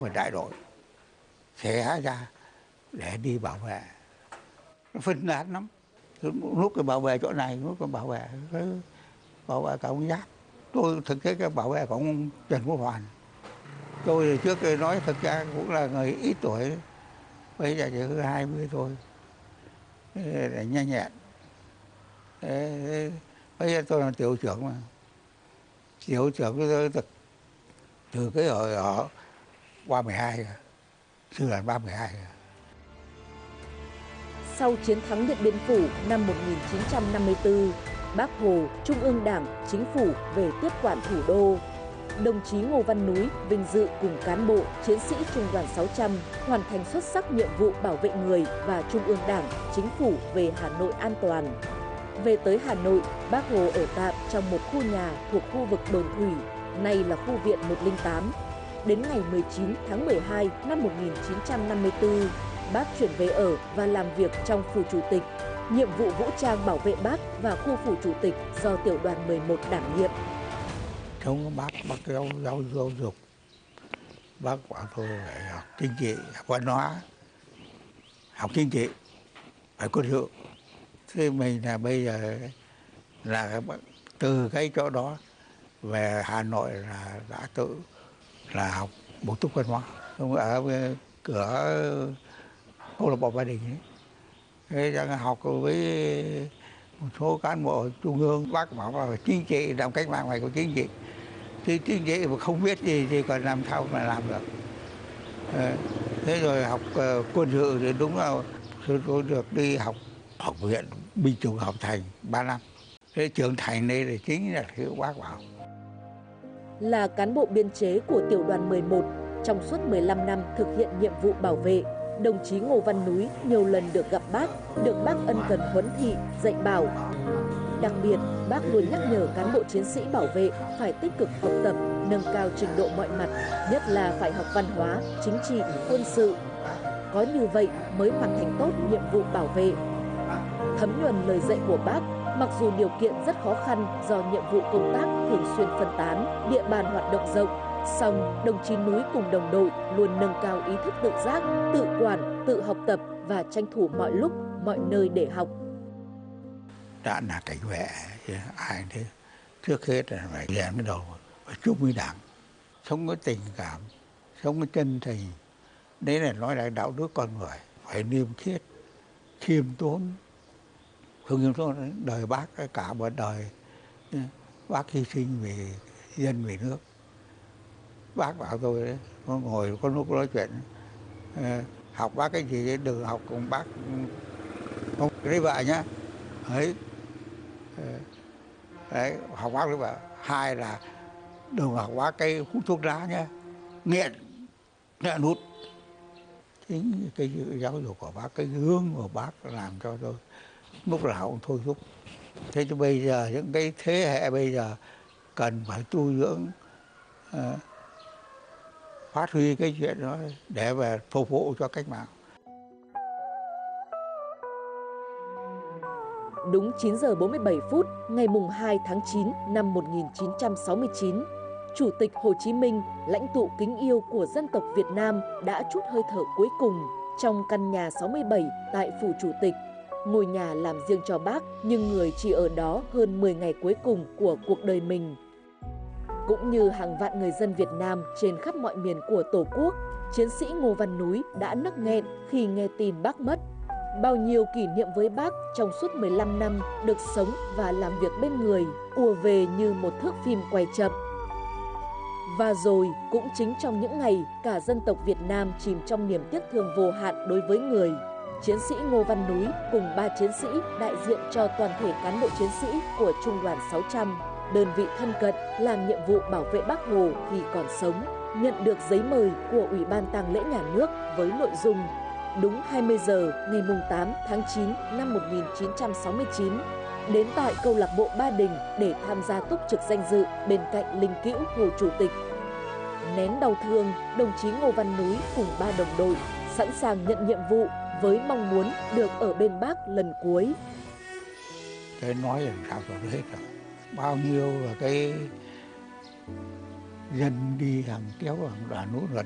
Và đại đội sẽ ra để đi bảo vệ, nó phân tán lắm, lúc cái bảo vệ chỗ này, lúc cái bảo vệ cả ông Giáp. Tôi thực tế cái bảo vệ của ông Trần Quốc Hoàn. Tôi thì trước đây nói thực ra cũng là người ít tuổi, bây giờ chỉ có 20 thôi, để nhanh nhẹn. Bây giờ tôi là tiểu trưởng mà, tiểu trưởng từ cái ở 312, sư đoàn 312. Sau chiến thắng Điện Biên Phủ năm 1954, Bác Hồ, Trung ương Đảng, Chính phủ về tiếp quản thủ đô. Đồng chí Ngô Văn Núi vinh dự cùng cán bộ, chiến sĩ Trung đoàn 600 hoàn thành xuất sắc nhiệm vụ bảo vệ người và Trung ương Đảng, Chính phủ về Hà Nội an toàn. Về tới Hà Nội, Bác Hồ ở tạm trong một khu nhà thuộc khu vực Đồn Thủy, nay là khu viện 108. Đến ngày 19 tháng 12 năm 1954, Bác chuyển về ở và làm việc trong phủ chủ tịch. Nhiệm vụ vũ trang bảo vệ Bác và khu phủ chủ tịch do tiểu đoàn 11 đảm nhiệm. Trong bác giáo dục, bác bảo tôi phải học chính trị, học văn hóa, học chính trị, phải quân sự. Thế mình là bây giờ là từ cái chỗ đó về Hà Nội là đã tự là học bổ túc văn hóa. Xong ở cửa câu lạc bộ Ba Đình ấy. Thế đang học với một số cán bộ trung ương, bác bảo là chính trị, làm cách mạng phải có chính trị. Thì chính trị mà không biết gì thì còn làm sao mà làm được. Thế rồi học quân sự thì đúng là tôi được đi học học viện binh chủng học thành 3 năm. Thế trưởng thành đây là chính là thứ bác bảo. Là cán bộ biên chế của tiểu đoàn 11, trong suốt 15 năm thực hiện nhiệm vụ bảo vệ, đồng chí Ngô Văn Núi nhiều lần được gặp Bác, được Bác ân cần huấn thị, dạy bảo. Đặc biệt, Bác luôn nhắc nhở cán bộ chiến sĩ bảo vệ phải tích cực học tập, nâng cao trình độ mọi mặt, nhất là phải học văn hóa, chính trị, quân sự. Có như vậy mới hoàn thành tốt nhiệm vụ bảo vệ. Thấm nhuần lời dạy của Bác, mặc dù điều kiện rất khó khăn do nhiệm vụ công tác thường xuyên phân tán, địa bàn hoạt động rộng, song đồng chí Núi cùng đồng đội luôn nâng cao ý thức tự giác, tự quản, tự học tập và tranh thủ mọi lúc, mọi nơi để học. Đã là cảnh vệ, ai thế trước hết là phải rèn cái đầu, phải chung với Đảng, sống với tình cảm, sống với chân thành. Đấy là nói là đạo đức con người, phải liêm khiết, khiêm tốn. Không khiêm tốn, đời Bác cả một đời Bác hy sinh vì dân vì nước. Bác bảo tôi đấy, ngồi có lúc nói chuyện, học Bác cái gì đừng học cùng Bác không lấy vợ nhá. Đấy, học Bác lấy vợ. Hai là đừng học Bác cái hút thuốc lá nhá, nghiện hút. Chính cái giáo dục của Bác, cái hướng của Bác làm cho tôi lúc nào cũng thôi thúc. Thế cho bây giờ những cái thế hệ bây giờ cần phải tu dưỡng, phát huy cái chuyện đó để về phục vụ cho cách mạng. Đúng 9 giờ 47 phút ngày 2 tháng 9 năm 1969, Chủ tịch Hồ Chí Minh, lãnh tụ kính yêu của dân tộc Việt Nam đã trút hơi thở cuối cùng trong căn nhà 67 tại Phủ Chủ tịch. Ngôi nhà làm riêng cho Bác nhưng người chỉ ở đó hơn 10 ngày cuối cùng của cuộc đời mình. Cũng như hàng vạn người dân Việt Nam trên khắp mọi miền của Tổ quốc, chiến sĩ Ngô Văn Núi đã nấc nghẹn khi nghe tin Bác mất. Bao nhiêu kỷ niệm với Bác trong suốt 15 năm được sống và làm việc bên người ùa về như một thước phim quay chậm. Và rồi cũng chính trong những ngày cả dân tộc Việt Nam chìm trong niềm tiếc thương vô hạn đối với người, chiến sĩ Ngô Văn Núi cùng 3 chiến sĩ đại diện cho toàn thể cán bộ chiến sĩ của Trung đoàn 600, đơn vị thân cận làm nhiệm vụ bảo vệ Bác Hồ khi còn sống, nhận được giấy mời của Ủy ban Tang lễ Nhà nước với nội dung đúng 20 giờ ngày 8 tháng 9 năm 1969, đến tại câu lạc bộ Ba Đình để tham gia túc trực danh dự bên cạnh linh cữu Hồ Chủ tịch. Nén đau thương, đồng chí Ngô Văn Núi cùng 3 đồng đội sẵn sàng nhận nhiệm vụ với mong muốn được ở bên Bác lần cuối. Cái nói làm sao cho hết rồi. Bao nhiêu là cái dân đi hàng kéo hàng đoàn nút